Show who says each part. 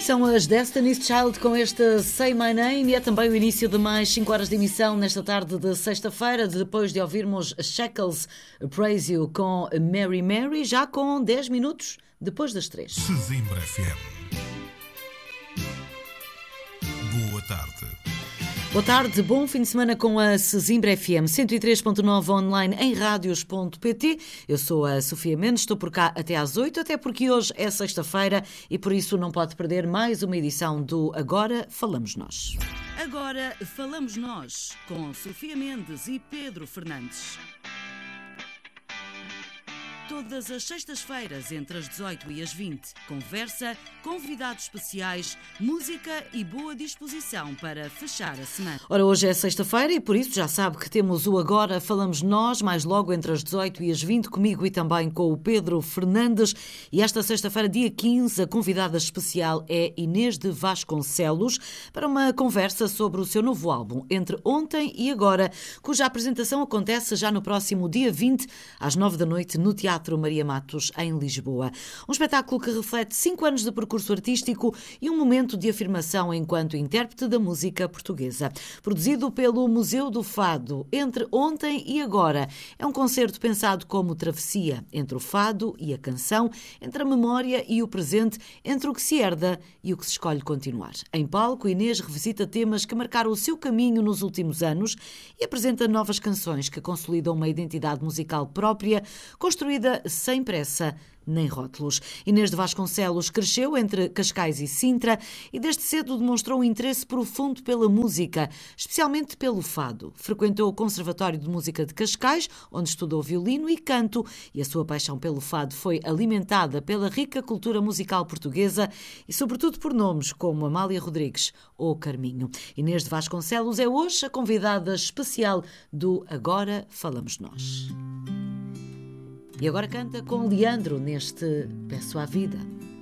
Speaker 1: São as Destiny's Child com este Say My Name e é também o início de mais 5 horas de emissão nesta tarde de sexta-feira, depois de ouvirmos Shackles Praise You com Mary Mary, já com 10 minutos depois das 3.
Speaker 2: Sesimbra FM. Boa tarde.
Speaker 1: Boa tarde, bom fim de semana com a Sesimbra FM 103.9 online em radios.pt. Eu sou a Sofia Mendes, estou por cá até às 8, até porque hoje é sexta-feira e por isso não pode perder mais uma edição do Agora Falamos Nós.
Speaker 3: Agora Falamos Nós, com Sofia Mendes e Pedro Fernandes. Todas as sextas-feiras, entre as 18 e as 20, conversa, convidados especiais, música e boa disposição para fechar a semana.
Speaker 1: Ora, hoje é sexta-feira e por isso já sabe que temos o Agora Falamos Nós, mais logo entre as 18 e as 20, comigo e também com o Pedro Fernandes. E esta sexta-feira, dia 15, a convidada especial é Inês de Vasconcelos para uma conversa sobre o seu novo álbum, Entre Ontem e Agora, cuja apresentação acontece já no próximo dia 20, às 9 da noite, no Teatro Maria Matos, em Lisboa. Um espetáculo que reflete 5 anos de percurso artístico e um momento de afirmação enquanto intérprete da música portuguesa. Produzido pelo Museu do Fado, Entre Ontem e Agora, é um concerto pensado como travessia entre o fado e a canção, entre a memória e o presente, entre o que se herda e o que se escolhe continuar. Em palco, Inês revisita temas que marcaram o seu caminho nos últimos anos e apresenta novas canções que consolidam uma identidade musical própria, construída sem pressa nem rótulos. Inês de Vasconcelos cresceu entre Cascais e Sintra e desde cedo demonstrou um interesse profundo pela música, especialmente pelo fado. Frequentou o Conservatório de Música de Cascais, onde estudou violino e canto, e a sua paixão pelo fado foi alimentada pela rica cultura musical portuguesa e sobretudo por nomes como Amália Rodrigues ou Carminho. Inês de Vasconcelos é hoje a convidada especial do Agora Falamos Nós. E agora canta com Leandro neste Peço à Vida.